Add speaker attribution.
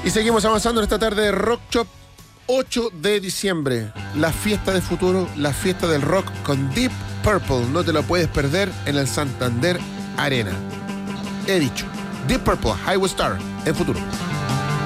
Speaker 1: Y seguimos avanzando en esta tarde de Rock Shop. 8 de diciembre, la fiesta de futuro, la fiesta del rock con Deep Purple. No te lo puedes perder en el Santander Arena. He dicho, Deep Purple, Highway Star, en futuro.